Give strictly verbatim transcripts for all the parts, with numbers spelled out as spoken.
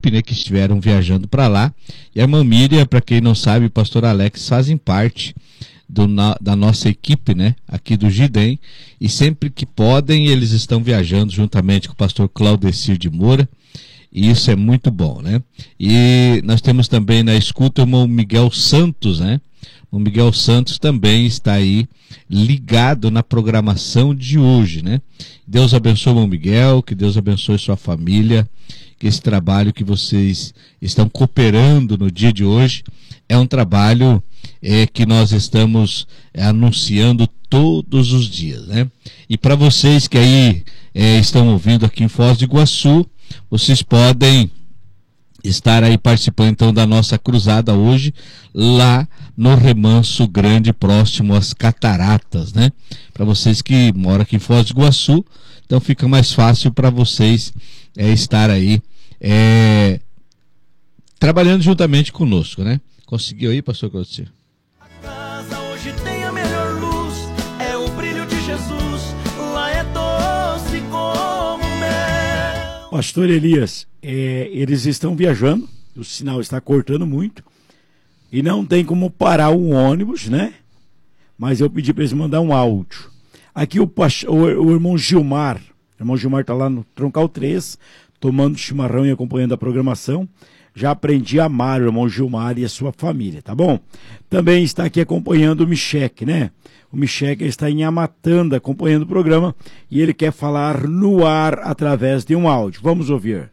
equipe, né, que estiveram viajando para lá. E a irmã Miriam, para quem não sabe, o pastor Alex fazem parte do, na, da nossa equipe, né, aqui do Gidem, e sempre que podem eles estão viajando juntamente com o pastor Claudecir de Moura, e isso é muito bom, né? E nós temos também na escuta o irmão Miguel Santos, né? O Miguel Santos também está aí ligado na programação de hoje, né? Deus abençoe o irmão Miguel, que Deus abençoe sua família, que esse trabalho que vocês estão cooperando no dia de hoje é um trabalho é, que nós estamos é, anunciando todos os dias, né? E para vocês que aí é, estão ouvindo aqui em Foz do Iguaçu, vocês podem estar aí participando então da nossa cruzada hoje lá no Remanso Grande, próximo às Cataratas, né? Para vocês que moram aqui em Foz do Iguaçu, então fica mais fácil para vocês é, estar aí é, trabalhando juntamente conosco, né? Conseguiu aí, pastor Claudio? A casa hoje tem a melhor luz, é o brilho de Jesus, lá é doce como mel. Pastor Elias, é, eles estão viajando, o sinal está cortando muito, e não tem como parar o ônibus, né? Mas eu pedi para eles mandar um áudio. Aqui o, o, o irmão Gilmar, o irmão Gilmar está lá no Troncal três, tomando chimarrão e acompanhando a programação. Já aprendi a amar o irmão Gilmar e a sua família, tá bom? Também está aqui acompanhando o Micheque, né? O Micheque está em Amatanda acompanhando o programa e ele quer falar no ar através de um áudio. Vamos ouvir.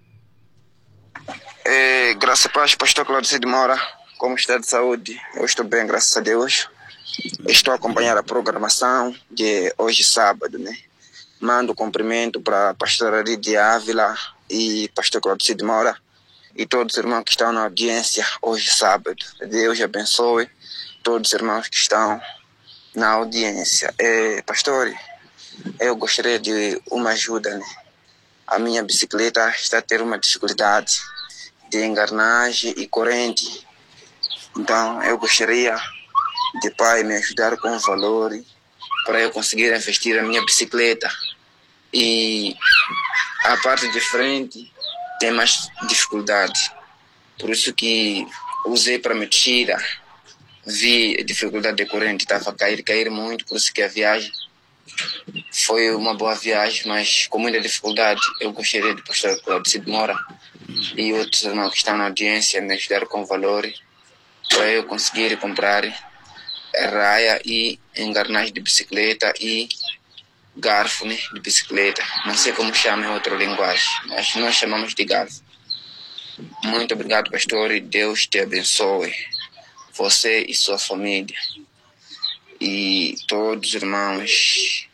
É, graças a Deus, pastor Claudio de Moura, como está de saúde? Eu estou bem, graças a Deus. Estou a acompanhar a programação de hoje, sábado, né? Mando cumprimento para a pastora Lídia Ávila e pastor Claudio de Moura e todos os irmãos que estão na audiência hoje, sábado. Deus abençoe todos os irmãos que estão na audiência. É, pastor, eu gostaria de uma ajuda, né? A minha bicicleta está a ter uma dificuldade de engrenagem e corrente. Então, eu gostaria de pai me ajudar com o valor para eu conseguir investir a minha bicicleta. E a parte de frente tem mais dificuldade. Por isso que usei para me tirar. Vi a dificuldade de corrente, estava a cair, cair muito, por isso que a viagem foi uma boa viagem, mas com muita dificuldade. Eu gostaria de pastor Claudio de Moura e outros irmãos que estão na audiência me ajudar com valor para eu conseguir comprar raia e engrenagem de bicicleta e garfo, né, de bicicleta. Não sei como chama em outra linguagem, mas nós chamamos de garfo. Muito obrigado, pastor, e Deus te abençoe, você e sua família e todos os irmãos.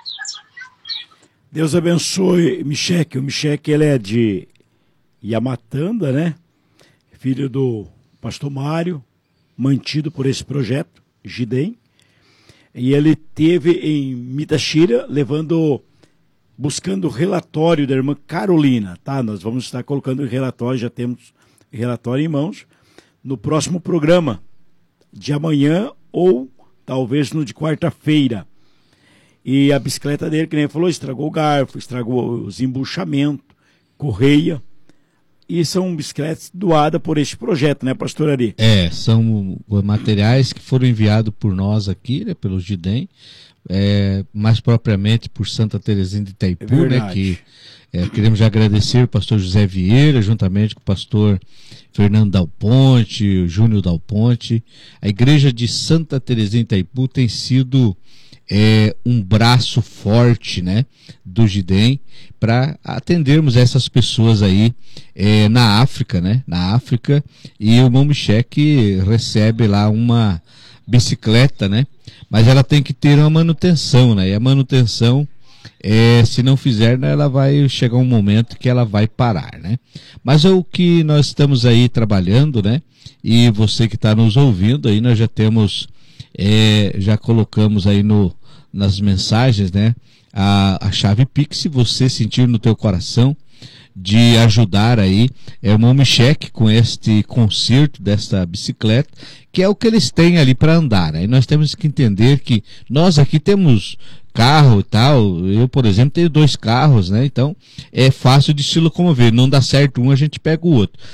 Deus abençoe Micheque. O Micheque, ele é de Yamatanda, né? Filho do pastor Mário, mantido por esse projeto, Gidem. E ele teve em Mitaxira, levando, buscando o relatório da irmã Carolina, tá? Nós vamos estar colocando o relatório, já temos o relatório em mãos, no próximo programa de amanhã ou talvez no de quarta-feira. E a bicicleta dele, que nem falou, estragou o garfo, estragou os embuchamentos, correia. E são bicicletas doadas por este projeto, né, pastor Ari? É, são materiais que foram enviados por nós aqui, né, pelo Gidem, é, mais propriamente por Santa Terezinha de Itaipu, é né, que é, queremos agradecer o pastor José Vieira, juntamente com o pastor Fernando Dal Ponte, o Júnior Dal Ponte. A igreja de Santa Terezinha de Itaipu tem sido é, um braço forte, né, do Gidem para atendermos essas pessoas aí é, na África, né, na África, e o irmão Micheque recebe lá uma bicicleta, né, mas ela tem que ter uma manutenção, né, e a manutenção, é, se não fizer, né, ela vai chegar um momento que ela vai parar, né, mas é o que nós estamos aí trabalhando, né, e você que está nos ouvindo aí, nós já temos É, já colocamos aí no, nas mensagens, né, a, a chave Pix, se você sentir no teu coração de ajudar aí é o irmão Micheque com este conserto desta bicicleta, que é o que eles têm ali para andar, né? E nós temos que entender que nós aqui temos carro e tal, eu, por exemplo, tenho dois carros, né? Então é fácil de se locomover, não dá certo um, a gente pega o outro.